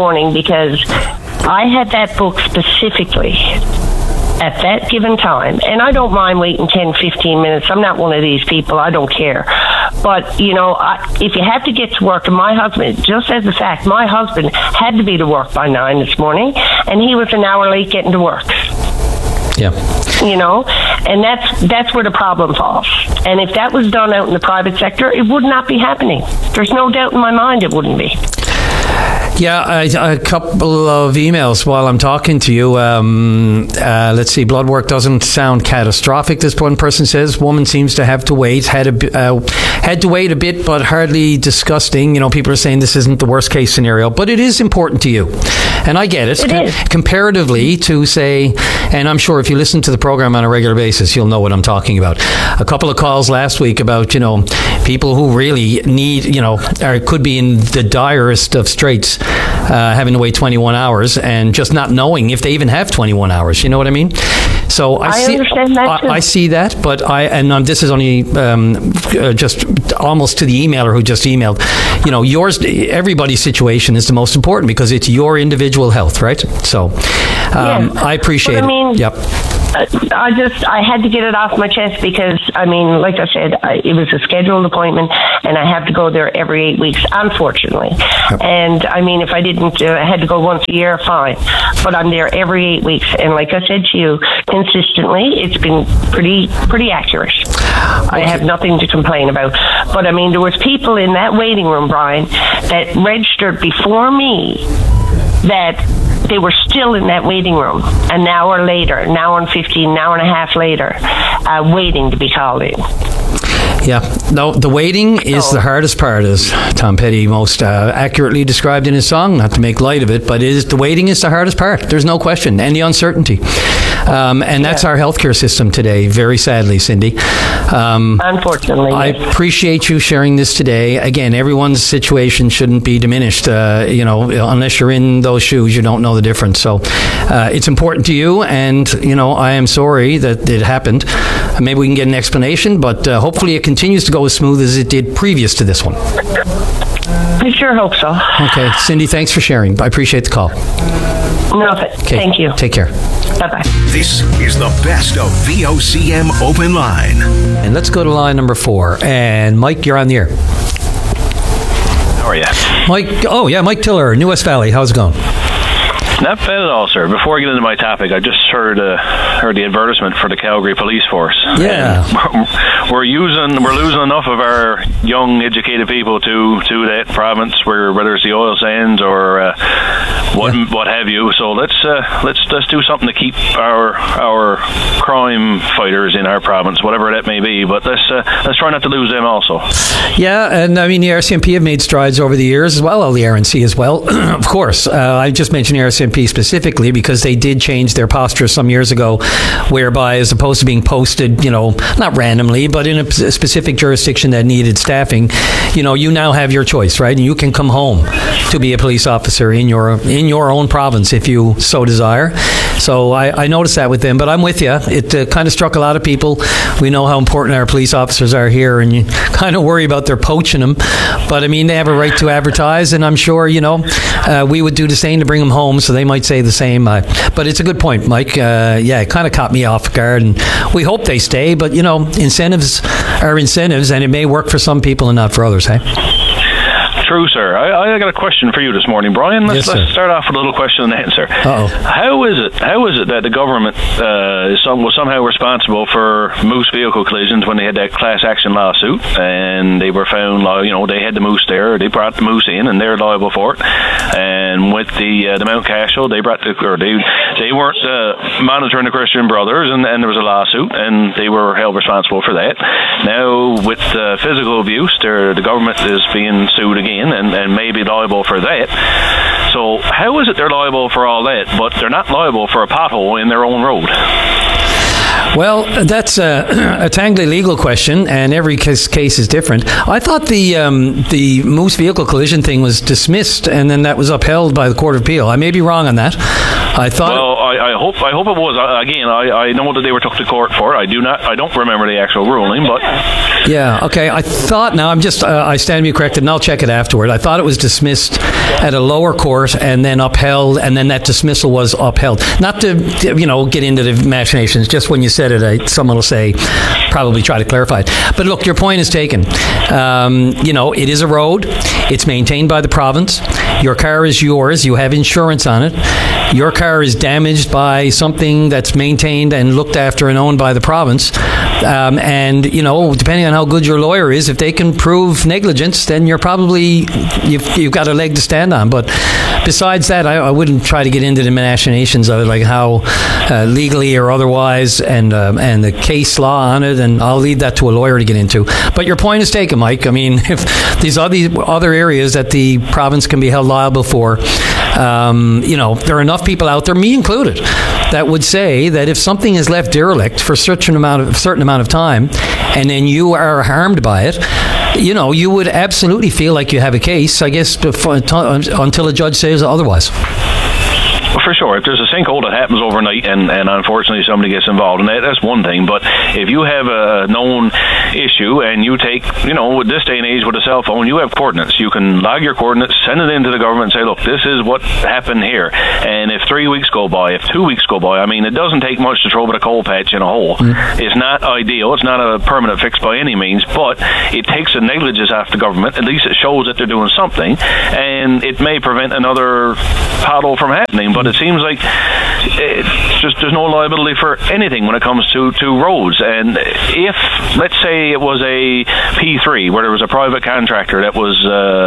morning because I had that book specifically at that given time, and I don't mind waiting 10, 15 minutes. I'm not one of these people. I don't care. But, you know, if you have to get to work, and my husband, just as a fact, my husband had to be to work by 9 this morning, and he was an hour late getting to work. Yeah. You know, and that's where the problem falls. And if that was done out in the private sector, it would not be happening. There's no doubt in my mind it wouldn't be. Yeah, a couple of emails while I'm talking to you. Let's see, blood work doesn't sound catastrophic, this one person says. Woman seems to have to wait. Had to wait a bit, but hardly disgusting. You know, people are saying this isn't the worst case scenario, but it is important to you. And I get it. Comparatively to, say, and I'm sure if you listen to the program on a regular basis, you'll know what I'm talking about. A couple of calls last week about, you know, people who really need, you know, or could be in the direst of straits, having to wait 21 hours and just not knowing if they even have 21 hours. You know what I mean? So I understand that too. I see that, but this is only just almost to the emailer who just emailed. You know, everybody's situation is the most important because it's your individual health, right? So I appreciate it. Yep. I had to get it off my chest because, I mean, like I said, it was a scheduled appointment and I have to go there every 8 weeks, unfortunately. Yep. And, I mean, if I didn't, I had to go once a year, fine. But I'm there every 8 weeks. And like I said to you, consistently, it's been pretty accurate. I have nothing to complain about. But, I mean, there was people in that waiting room, Brian, that registered before me that they were still in that waiting room an hour later, an hour and 15, an hour and a half later, waiting to be called in. Yeah, no, the waiting is the hardest part, as Tom Petty most accurately described in his song, not to make light of it, but the waiting is the hardest part. There's no question, and the uncertainty. And that's our healthcare system today, very sadly, Cindy. Unfortunately. I appreciate you sharing this today. Again, everyone's situation shouldn't be diminished. You know, unless you're in those shoes, you don't know the difference. So it's important to you, and, you know, I am sorry that it happened. Maybe we can get an explanation, but hopefully it continues to go as smooth as it did previous to this one. I sure hope so. Okay, Cindy, thanks for sharing. I appreciate the call. Nothing. Okay. Thank you. Take care. Bye-bye. This is the best of VOCM Open Line. And let's go to line number 4. And Mike, you're on the air. How are you? Mike Tiller, New West Valley. How's it going? Not bad at all, sir. Before I get into my topic, I just heard the advertisement for the Calgary Police Force. Yeah, we're losing enough of our young, educated people to that province, whether it's the oil sands or what have you. So let's do something to keep our crime fighters in our province, whatever that may be. But let's try not to lose them also. Yeah, and I mean the RCMP have made strides over the years as well. The RNC as well, of course. I just mentioned the RCMP specifically because they did change their posture some years ago, whereby as opposed to being posted, you know, not randomly, but in a specific jurisdiction that needed staffing, you know, you now have your choice, right? And you can come home to be a police officer in your own province if you so desire. So I noticed that with them, but I'm with you. It kind of struck a lot of people. We know how important our police officers are here, and you kind of worry about their poaching them. But I mean, they have a right to advertise, and I'm sure, you know, we would do the same to bring them home, so they might say the same. But it's a good point, Mike. It kind of caught me off guard, and we hope they stay, but, you know, incentives are incentives, and it may work for some people and not for others, hey? True, sir. I got a question for you this morning, Brian. Let's start off with a little question and answer. Uh-oh. How is it that the government was somehow responsible for moose vehicle collisions when they had that class action lawsuit and they were found, you know, they had the moose there, they brought the moose in and they're liable for it. And with the Mount Cashel, they weren't monitoring the Christian Brothers, and there was a lawsuit, and they were held responsible for that. Now with physical abuse, the government is being sued again. And may be liable for that. So how is it they're liable for all that, but they're not liable for a pothole in their own road? Well, that's a tangly legal question, and every case is different. I thought the moose vehicle collision thing was dismissed, and then that was upheld by the Court of Appeal. I may be wrong on that. I thought. Well, I hope it was. Again, I know that they were took to court for it. I don't remember the actual ruling, but Yeah, okay. I thought, now I'm just, I stand to be corrected, and I'll check it afterward. I thought it was dismissed at a lower court and then upheld, and then that dismissal was upheld. Not to get into the machinations, just when you said it, someone will say, probably try to clarify it. But look, your point is taken. It is a road. It's maintained by the province. Your car is yours. You have insurance on it. Your car is damaged by something that's maintained and looked after and owned by the province. Depending on how good your lawyer is, if they can prove negligence, then you're probably, you've got a leg to stand on. But besides that, I wouldn't try to get into the machinations of it, like how legally or otherwise, and the case law on it, and I'll leave that to a lawyer to get into. But your point is taken, Mike. I mean, if these are the other areas that the province can be held liable for, there are enough people out there, me included, that would say that if something is left derelict for a certain amount of time, and then you are harmed by it, you would absolutely feel like you have a case, I guess, until a judge says otherwise. Well, for sure. If there's a sinkhole that happens overnight and unfortunately somebody gets involved, and that's one thing. But if you have a known issue and you take, with this day and age with a cell phone, you have coordinates. You can log your coordinates, send it into the government and say, look, this is what happened here. And if 3 weeks go by, if 2 weeks go by, it doesn't take much to throw a coal patch in a hole. It's not ideal. It's not a permanent fix by any means, but it takes a negligence off the government. At least it shows that they're doing something, and it may prevent another pothole from happening. But it seems like it's just there's no liability for anything when it comes to roads. And if, let's say, it was a P3 where there was a private contractor that was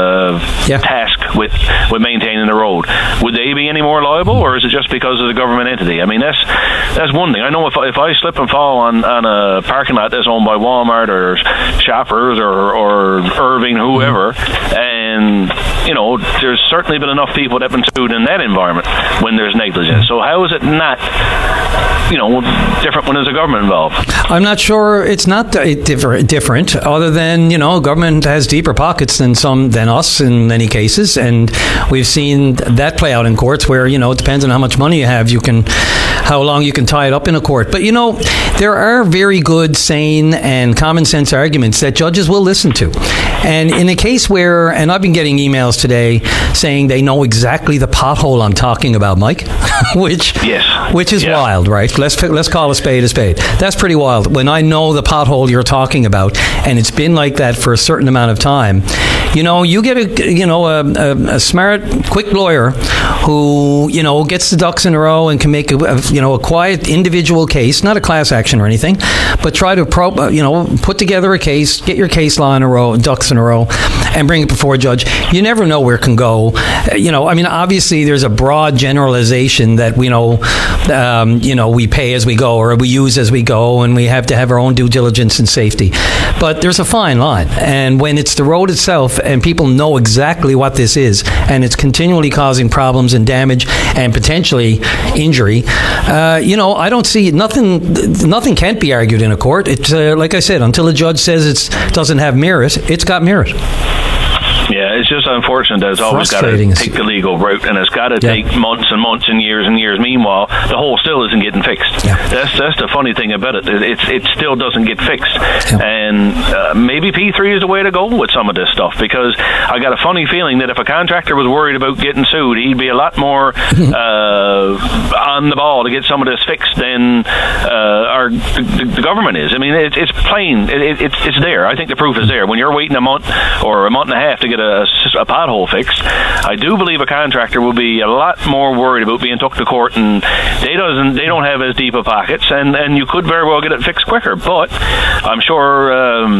tasked with maintaining the road, would they be any more liable, or is it just because of the government entity? That's one thing. I know if I slip and fall on a parking lot that's owned by Walmart or Shoppers or Irving, whoever, and there's certainly been enough people that have been sued in that environment when there's negligence. So how is it not, different when there's a government involved? I'm not sure it's not different, other than, government has deeper pockets than us in many cases, and we've seen that play out in courts where, it depends on how much money you have, how long you can tie it up in a court. But, there are very good, sane, and common sense arguments that judges will listen to. And in a case where, and I've been getting emails today saying they know exactly the pothole I'm talking about, Mike, which is wild, right? Let's call a spade a spade. That's pretty wild. When I know the pothole you're talking about, and it's been like that for a certain amount of time, you get a smart, quick lawyer who gets the ducks in a row and can make a quiet individual case, not a class action or anything, but try to put together a case, get your case law in a row, ducks in a row, and bring it before a judge. You never know where it can go. Obviously there's a broad generalization that we pay as we go, or we use as we go, and we have to have our own due diligence and safety. But there's a fine line, and when it's the road itself and people know exactly what this is, and it's continually causing problems and damage and potentially injury, I don't see nothing can't be argued in a court. It's like I said, until a judge says it doesn't have merit, it's got merit. Yeah, it's just unfortunate that it's always got to take the legal route, and it's got to take months and months and years. Meanwhile, the hole still isn't getting fixed. Yeah. That's the funny thing about it. It still doesn't get fixed. Yeah. And maybe P3 is the way to go with some of this stuff, because I got a funny feeling that if a contractor was worried about getting sued, he'd be a lot more on the ball to get some of this fixed than the government is. It's plain. It's there. I think the proof is there. When you're waiting a month or a month and a half to get a pothole fixed, I do believe a contractor will be a lot more worried about being took to court, and they don't have as deep of pockets, and you could very well get it fixed quicker. But I'm sure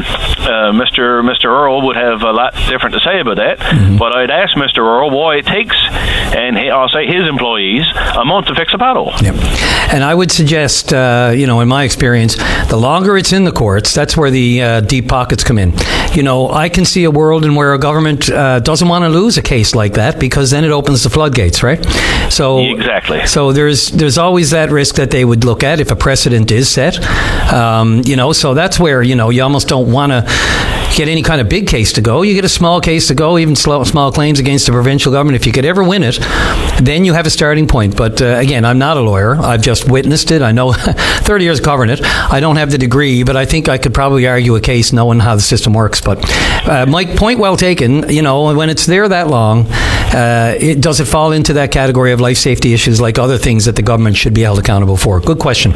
Mr. Earl would have a lot different to say about that. Mm-hmm. But I'd ask Mr. Earl why it takes, and I'll say his employees, a month to fix a pothole. Yep. And I would suggest, in my experience, the longer it's in the courts, that's where the deep pockets come in. I can see a world in where a government doesn't want to lose a case like that, because then it opens the floodgates, right? So exactly. So there's always that risk that they would look at if a precedent is set. So that's where you almost don't want to get any kind of big case to go. You get a small case to go, even small claims against the provincial government. If you could ever win it, then you have a starting point. But again, I'm not a lawyer. I've just witnessed it. I know 30 years covering it. I don't have the degree, but I think I could probably argue a case knowing how the system works. But Mike, point well taken. You know, when it's there that long, does it fall into that category of life safety issues like other things that the government should be held accountable for? Good question.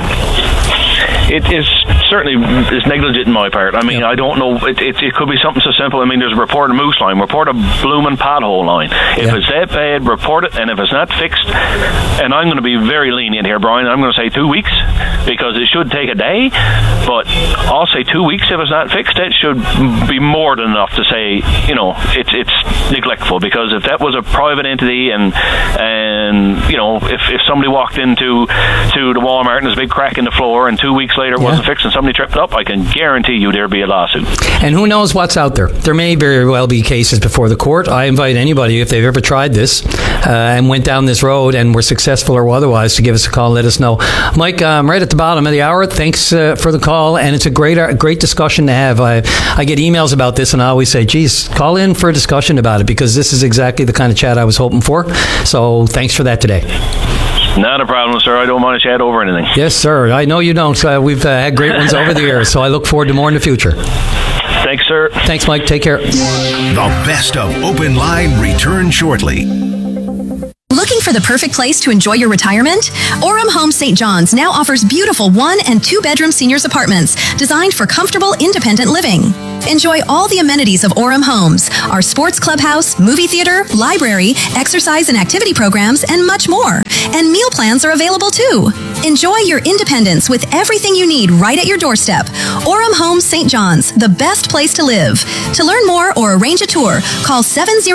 It is certainly is negligent in my part. I mean, I don't know. It could be something so simple. I mean, there's a report a moose line, report a blooming pothole line. If it's that bad, report it, and if it's not fixed, and I'm going to be very lenient here, Brian, I'm going to say 2 weeks, because it should take a day, but I'll say 2 weeks if it's not fixed. That should be more than enough to say, you know, it's neglectful, because if that was a private entity and you know, if somebody walked into the Walmart and there's a big crack in the floor and 2 weeks later it wasn't fixed and somebody tripped up, I can guarantee you there'd be a lawsuit. And who knows what's out there? There may very well be cases before the court. I invite anybody, if they've ever tried this and went down this road and were successful or otherwise, to give us a call and let us know. Mike, right at the bottom of the hour, thanks for the call, and it's a great discussion to have. I get emails about this and I always say, geez, call in for a discussion about it, because this is exactly the kind of chat I was hoping for. So thanks for that today. Not a problem, sir. I don't want to chat over anything. Yes, sir. I know you don't. We've had great ones over the years, so I look forward to more in the future. Thanks, sir. Thanks, Mike. Take care. The best of Open Line returns shortly. Looking for the perfect place to enjoy your retirement? Orem Homes St. John's now offers beautiful 1 and 2 bedroom seniors apartments designed for comfortable, independent living. Enjoy all the amenities of Orem Homes, our sports clubhouse, movie theater, library, exercise and activity programs, and much more. And meal plans are available too. Enjoy your independence with everything you need right at your doorstep. Orem Homes St. John's, the best place to live. To learn more or arrange a tour, call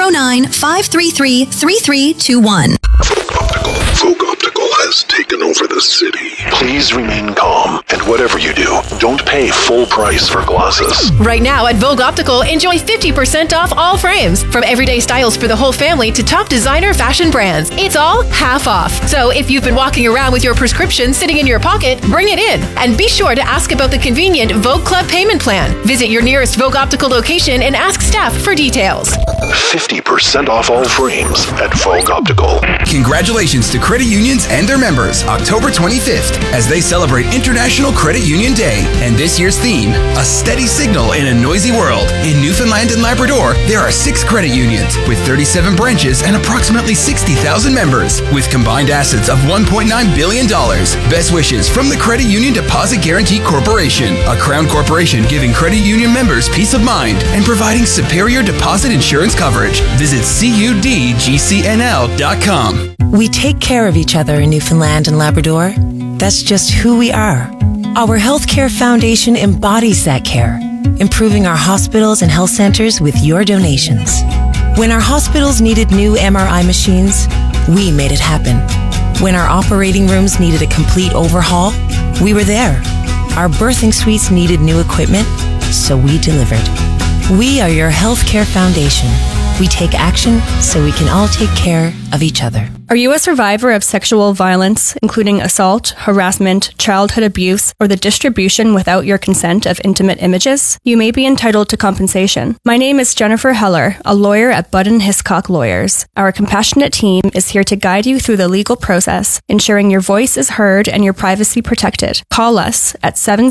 709-533-3321. Folk Optical has taken over the city. Please remain calm, and whatever you do, don't pay full price for glasses. Right now at Vogue Optical, enjoy 50% off all frames. From everyday styles for the whole family to top designer fashion brands. It's all half off. So if you've been walking around with your prescription sitting in your pocket, bring it in. And be sure to ask about the convenient Vogue Club payment plan. Visit your nearest Vogue Optical location and ask staff for details. 50% off all frames at Vogue Optical. Congratulations to credit unions and their members, October 25th, as they celebrate International Credit Union Day. And this year's theme, a steady signal in a noisy world. In Newfoundland and Labrador, there are 6 credit unions with 37 branches and approximately 60,000 members, with combined assets of $1.9 billion. Best wishes from the Credit Union Deposit Guarantee Corporation, a Crown corporation giving credit union members peace of mind and providing superior deposit insurance coverage. Visit CUDGCNL.com. We take care of each other in Newfoundland and Labrador. That's just who we are. Our Healthcare Foundation embodies that care, improving our hospitals and health centers with your donations. When our hospitals needed new MRI machines, we made it happen. When our operating rooms needed a complete overhaul, we were there. Our birthing suites needed new equipment, so we delivered. We are your Healthcare Foundation. We take action so we can all take care of each other. Are you a survivor of sexual violence, including assault, harassment, childhood abuse, or the distribution without your consent of intimate images? You may be entitled to compensation. My name is Jennifer Heller, a lawyer at Budden Hiscock Lawyers. Our compassionate team is here to guide you through the legal process, ensuring your voice is heard and your privacy protected. Call us at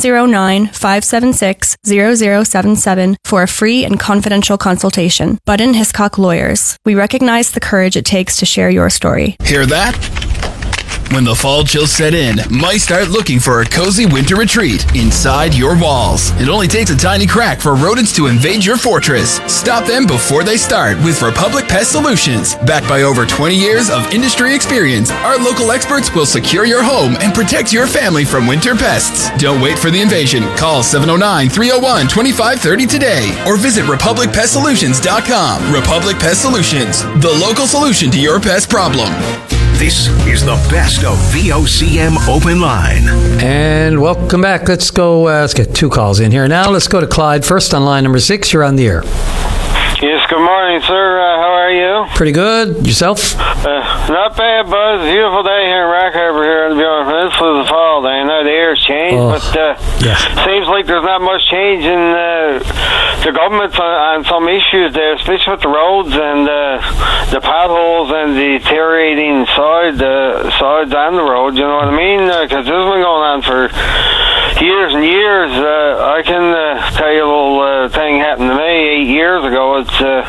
709-576-0077 for a free and confidential consultation. Budden Hiscock Lawyers. We recognize the courage it takes to share your story. Hear that? When the fall chills set in, might start looking for a cozy winter retreat inside your walls. It only takes a tiny crack for rodents to invade your fortress. Stop them before they start with Republic Pest Solutions. Backed by over 20 years of industry experience, our local experts will secure your home and protect your family from winter pests. Don't wait for the invasion. Call 709-301-2530 today or visit RepublicPestSolutions.com. Republic Pest Solutions, the local solution to your pest problem. This is the best of VOCM Open Line. And welcome back. Let's get 2 calls in here. Now let's go to Clyde. First on line number 6. You're on the air. Yes, good morning, sir. How are you? Pretty good. Yourself? Not bad, Buzz. Beautiful day here in Rock Harbor here. This was the fall day. Now the air's changed, but but seems like there's not much change in the government on some issues there, especially with the roads and the potholes and the deteriorating sides on the road. You know what I mean? Because this has been going on for years and years. I can tell you a little thing happened to me 8 years ago.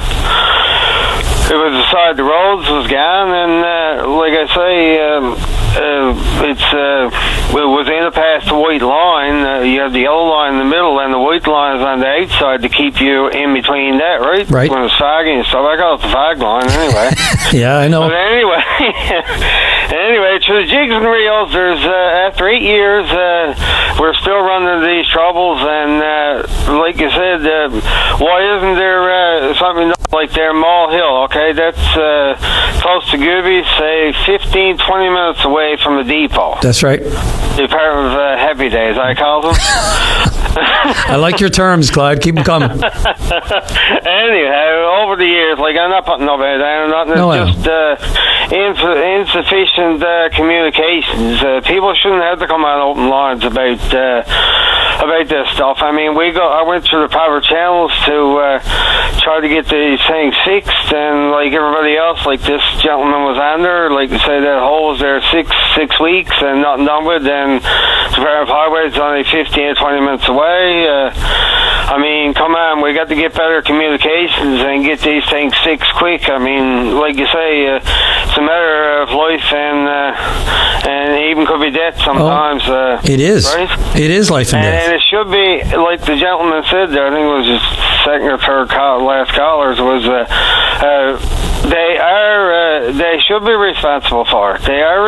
It was the side the roads was gone, and like I say, it was in the past the white line. You have the yellow line in the middle, and the white line is on the outside to keep you in between that, right? Right. When it's foggy and stuff, I call it the fog line anyway. Yeah, I know. But anyway, to the jigs and reels, there's after 8 years, we're still running into these troubles, and like you said, why isn't there something like there in Mall Hill? Okay, that's close to Gooby, say 15, 20 minutes away from the depot. That's right. Department of Happy Days, I call them. I like your terms, Clyde. Keep them coming. Anyhow, over the years, like, I'm not putting nobody down or nothing. It's just insufficient communications. People shouldn't have to come on open lines about this stuff. I mean, I went through the proper channels to try to get these things fixed, and like everybody else, like this gentleman was on there, like to say that hole was there six weeks and nothing done with, and Department of Highways is only 15 or 20 minutes away. I mean, come on, we got to get better communications and get these things fixed quick. I mean, like you say, it's a matter of life and even could be death sometimes. It is. Right? It is life and death. And it should be, like the gentleman said there, I think it was his second or third last callers, was they should be responsible for it. They are